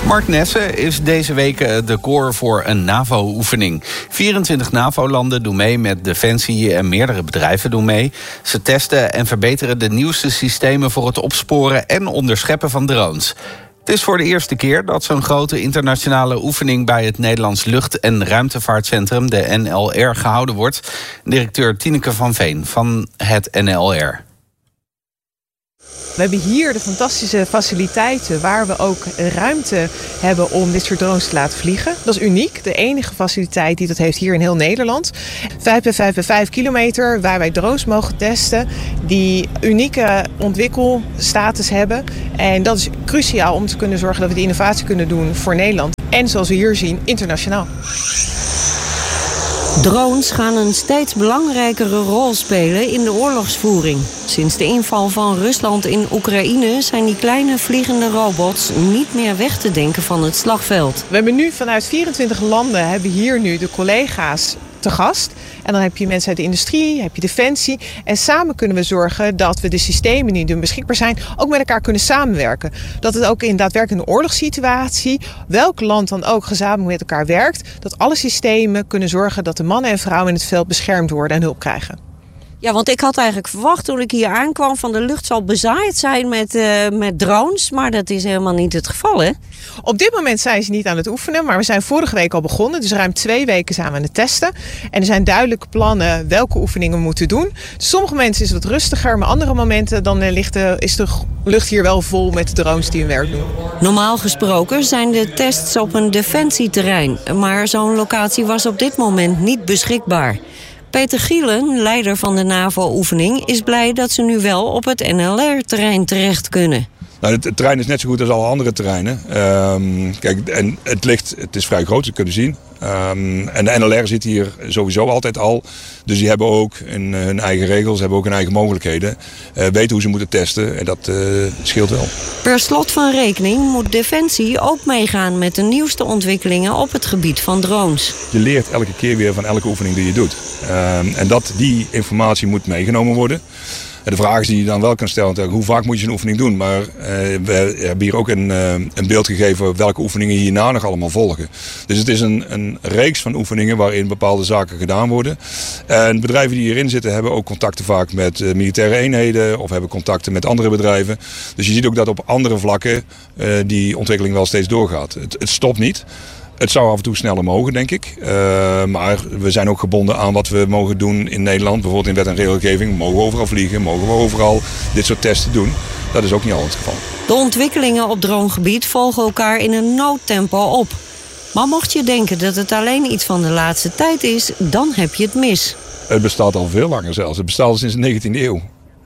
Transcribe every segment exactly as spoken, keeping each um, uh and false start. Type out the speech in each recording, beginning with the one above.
Mark Nessen is deze week de core voor een NAVO-oefening. vierentwintig NAVO-landen doen mee met Defensie en meerdere bedrijven doen mee. Ze testen en verbeteren de nieuwste systemen voor het opsporen en onderscheppen van drones. Het is voor de eerste keer dat zo'n grote internationale oefening bij het Nederlands Lucht- en Ruimtevaartcentrum, de N L R, gehouden wordt. Directeur Tineke van Veen van het N L R. We hebben hier de fantastische faciliteiten waar we ook ruimte hebben om dit soort drones te laten vliegen. Dat is uniek. De enige faciliteit die dat heeft hier in heel Nederland. vijf bij vijf bij vijf kilometer waar wij drones mogen testen die unieke ontwikkelstatus hebben. En dat is cruciaal om te kunnen zorgen dat we de innovatie kunnen doen voor Nederland. En zoals we hier zien, internationaal. Drones gaan een steeds belangrijkere rol spelen in de oorlogsvoering. Sinds de inval van Rusland in Oekraïne zijn die kleine vliegende robots niet meer weg te denken van het slagveld. We hebben nu vanuit vierentwintig landen hebben hier nu de collega's te gast. En dan heb je mensen uit de industrie, heb je defensie. En samen kunnen we zorgen dat we de systemen die nu beschikbaar zijn ook met elkaar kunnen samenwerken. Dat het ook in daadwerkelijk een oorlogssituatie, welk land dan ook gezamenlijk met elkaar werkt, dat alle systemen kunnen zorgen dat de mannen en vrouwen in het veld beschermd worden en hulp krijgen. Ja, want ik had eigenlijk verwacht toen ik hier aankwam van de lucht zal bezaaid zijn met, uh, met drones. Maar dat is helemaal niet het geval, hè? Op dit moment zijn ze niet aan het oefenen, maar we zijn vorige week al begonnen. Dus ruim twee weken zijn we aan het testen. En er zijn duidelijke plannen welke oefeningen we moeten doen. Dus sommige mensen is het wat rustiger, maar andere momenten dan uh, ligt de, is de lucht hier wel vol met de drones die hun werk doen. Normaal gesproken zijn de tests op een defensieterrein. Maar zo'n locatie was op dit moment niet beschikbaar. Peter Gielen, leider van de NAVO-oefening, is blij dat ze nu wel op het N L R-terrein terecht kunnen. Nou, het, het terrein is net zo goed als alle andere terreinen. Um, kijk, en het ligt, het is vrij groot, ze kunnen zien. Um, en de N L R zit hier sowieso altijd al. Dus die hebben ook een, hun eigen regels, hebben ook hun eigen mogelijkheden. Uh, weten hoe ze moeten testen en dat uh, scheelt wel. Per slot van rekening moet Defensie ook meegaan met de nieuwste ontwikkelingen op het gebied van drones. Je leert elke keer weer van elke oefening die je doet. Um, en dat, die informatie moet meegenomen worden. De vraag is die je dan wel kan stellen, hoe vaak moet je zo'n oefening doen? Maar uh, we hebben hier ook een, uh, een beeld gegeven welke oefeningen hierna nog allemaal volgen. Dus het is een, een reeks van oefeningen waarin bepaalde zaken gedaan worden. En bedrijven die hierin zitten hebben ook contacten vaak met uh, militaire eenheden of hebben contacten met andere bedrijven. Dus je ziet ook dat op andere vlakken uh, die ontwikkeling wel steeds doorgaat. Het, het stopt niet. Het zou af en toe sneller mogen, denk ik. Uh, maar we zijn ook gebonden aan wat we mogen doen in Nederland. Bijvoorbeeld in wet en regelgeving. Mogen we overal vliegen, mogen we overal dit soort testen doen. Dat is ook niet altijd het geval. De ontwikkelingen op dronegebied volgen elkaar in een noodtempo op. Maar mocht je denken dat het alleen iets van de laatste tijd is, dan heb je het mis. Het bestaat al veel langer zelfs. Het bestaat al sinds de negentiende eeuw.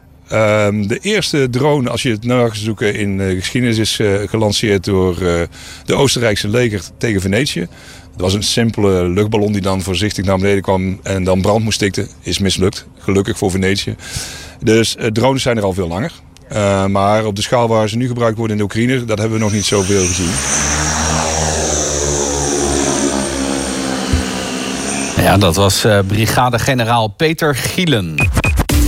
Uh, de eerste drone, als je het na gaat zoeken in uh, geschiedenis, is uh, gelanceerd door uh, de Oostenrijkse leger tegen Venetië. Het was een simpele luchtballon die dan voorzichtig naar beneden kwam en dan brand moest stichten. Is mislukt, gelukkig voor Venetië. Dus uh, drones zijn er al veel langer. Uh, maar op de schaal waar ze nu gebruikt worden in de Oekraïne, dat hebben we nog niet zoveel gezien. Ja, dat was uh, brigadegeneraal Peter Gielen.